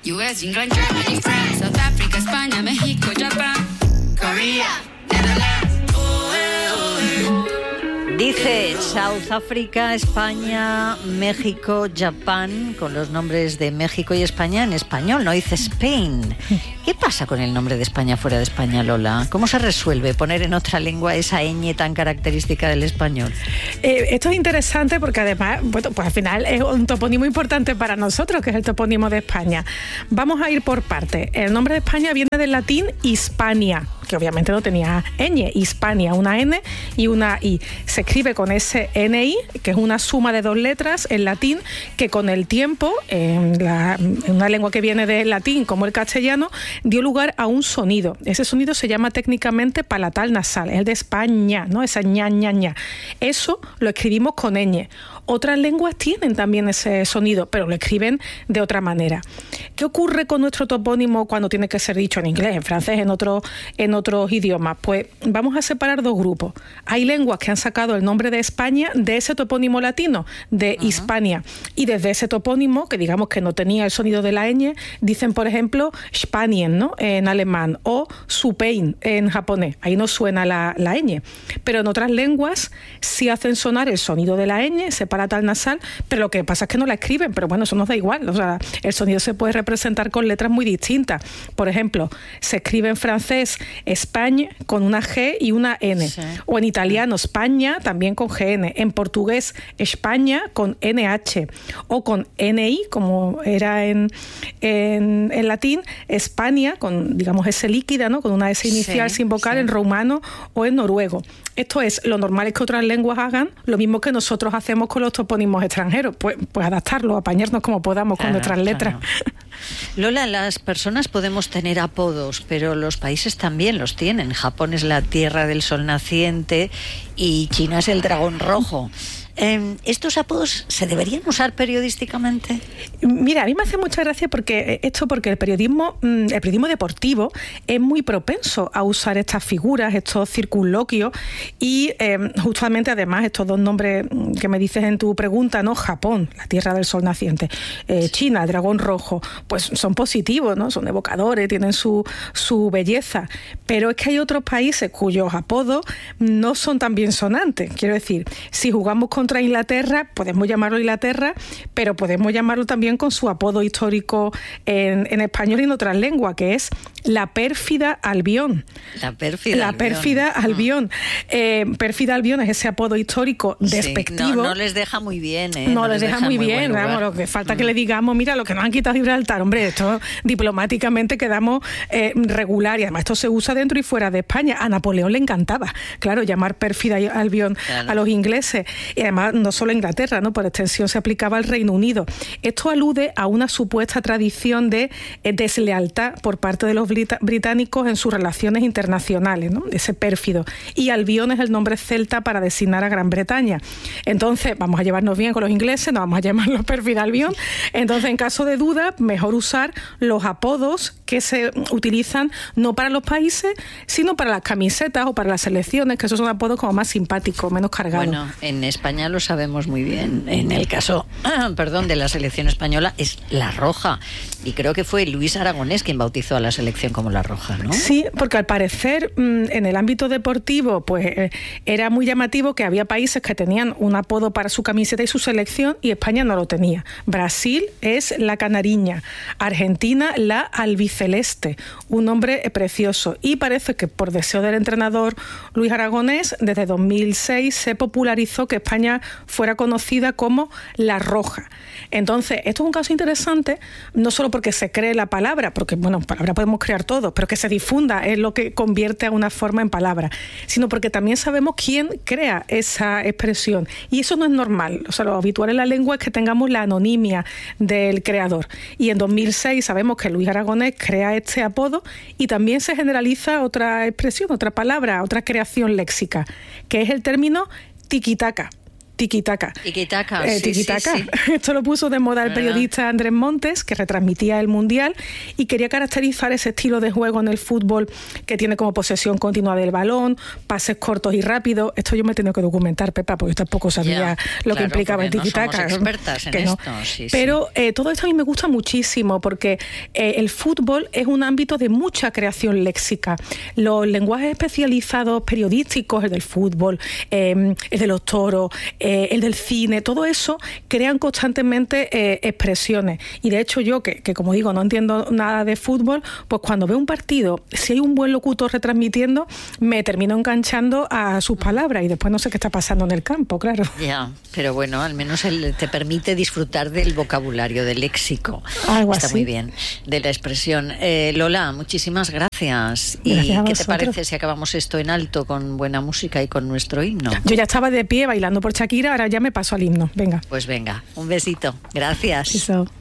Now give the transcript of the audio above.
US, England, Germany, France, South Africa, España, México, Japón, Korea, Netherlands. Dice South Africa, España, México, Japón, con los nombres de México y España en español, no dice Spain. ¿Qué pasa con el nombre de España fuera de España, Lola? ¿Cómo se resuelve poner en otra lengua esa ñ tan característica del español? Esto es interesante porque además, bueno, pues al final es un topónimo importante para nosotros, que es el topónimo de España. Vamos a ir por partes. El nombre de España viene del latín Hispania, que obviamente no tenía ñ, Hispania, una N y una I. Se escribe con ese NI, que es una suma de dos letras en latín, que con el tiempo, en una lengua que viene del latín, como el castellano, dio lugar a un sonido. Ese sonido se llama técnicamente palatal nasal, es el de España, ¿no? Esa ña, ña, ña. Eso lo escribimos con ñ. Otras lenguas tienen también ese sonido, pero lo escriben de otra manera. ¿Qué ocurre con nuestro topónimo cuando tiene que ser dicho en inglés, en francés, en otros idiomas? Pues vamos a separar dos grupos. Hay lenguas que han sacado el nombre de España de ese topónimo latino, de Hispania. Y desde ese topónimo, que digamos que no tenía el sonido de la ñ, dicen, por ejemplo, Spanien, ¿no?, en alemán, o Supein en japonés. Ahí no suena la ñ. Pero en otras lenguas sí hacen sonar el sonido de la ñ, ese palatal nasal, pero lo que pasa es que no la escriben, pero bueno, eso nos da igual. O sea, el sonido se puede representar con letras muy distintas. Por ejemplo, se escribe en francés España con una G y una N. Sí. O en italiano España también con GN. En portugués España con NH. O con NI, como era en latín, España con, digamos, S líquida, ¿no?, con una S inicial, sí, sin vocal, sí, en rumano o en noruego. Esto es, lo normal es que otras lenguas hagan lo mismo que nosotros hacemos con los topónimos extranjeros, pues adaptarlo, apañarnos como podamos, claro, con nuestras letras. Claro. Lola, las personas podemos tener apodos, pero los países también los tienen. Japón es la tierra del sol naciente y China es el dragón rojo. ¿Estos apodos se deberían usar periodísticamente? Mira, a mí me hace mucha gracia porque el periodismo deportivo es muy propenso a usar estas figuras, estos circunloquios y justamente además estos dos nombres que me dices en tu pregunta, ¿no? Japón, la tierra del sol naciente, China, el dragón rojo, pues son positivos, ¿no? Son evocadores, tienen su belleza, pero es que hay otros países cuyos apodos no son tan bien sonantes. Quiero decir, si jugamos contra Inglaterra, podemos llamarlo Inglaterra, pero podemos llamarlo también con su apodo histórico en español y en otras lenguas, que es la pérfida Albión. La pérfida Albión. Pérfida Albión es ese apodo histórico despectivo. Sí, no les deja muy bien, ¿eh? No les deja muy bien. Vamos, lo que falta que le digamos, mira, lo que nos han quitado Gibraltar, hombre, esto diplomáticamente quedamos regular, y además esto se usa dentro y fuera de España. A Napoleón le encantaba, claro, llamar pérfida Albión, claro, a los ingleses, y además no solo a Inglaterra, ¿no?, por extensión se aplicaba al Reino Unido. Esto alude a una supuesta tradición de deslealtad por parte de los británicos en sus relaciones internacionales, ¿no?, ese pérfido. Y Albión es el nombre celta para designar a Gran Bretaña. Entonces, vamos a llevarnos bien con los ingleses, no vamos a llamarlos pérfida Albión. Entonces, en caso de duda, mejor usar los apodos que se utilizan no para los países, sino para las camisetas o para las selecciones, que esos son apodos como más simpáticos, menos cargados. Bueno, en España lo sabemos muy bien. En el caso, de la selección española es La Roja. Y creo que fue Luis Aragonés quien bautizó a la selección como La Roja, ¿no? Sí, porque al parecer en el ámbito deportivo pues era muy llamativo que había países que tenían un apodo para su camiseta y su selección y España no lo tenía. Brasil es la canariña, Argentina la albiceleste, un nombre precioso. Y parece que por deseo del entrenador Luis Aragonés, desde 2006 se popularizó que España fuera conocida como La Roja. Entonces, esto es un caso interesante, no solo porque se cree la palabra, porque, bueno, palabra podemos crear todos, pero que se difunda es lo que convierte a una forma en palabra, sino porque también sabemos quién crea esa expresión. Y eso no es normal. O sea, lo habitual en la lengua es que tengamos la anonimia del creador. Y en 2006 sabemos que Luis Aragonés crea este apodo y también se generaliza otra expresión, otra palabra, otra creación léxica, que es el término tiquitaca. Tiki-taka. Tiki-taka, Tiki-taka. sí. Esto lo puso de moda el periodista Andrés Montes, que retransmitía el Mundial y quería caracterizar ese estilo de juego en el fútbol que tiene como posesión continua del balón, pases cortos y rápidos. Esto yo me he tenido que documentar, Pepa, porque yo tampoco sabía lo que implicaba el tiki-taka. No somos expertas en esto. Sí, pero todo esto a mí me gusta muchísimo porque el fútbol es un ámbito de mucha creación léxica. Los lenguajes especializados periodísticos, el del fútbol, el de los toros, el del cine, todo eso crean constantemente expresiones. Y de hecho yo, que como digo, no entiendo nada de fútbol, pues cuando veo un partido, si hay un buen locutor retransmitiendo, me termino enganchando a sus palabras y después no sé qué está pasando en el campo, claro. Ya, pero bueno, al menos te permite disfrutar del vocabulario, del léxico. Algo Está así. muy bien, de la expresión. Lola, muchísimas gracias. Gracias a ¿Y qué te vosotros. parece si acabamos esto en alto con buena música y con nuestro himno? Yo ya estaba de pie bailando por Shakira, ahora ya me paso al himno. Venga. Pues venga, un besito. Gracias. Eso.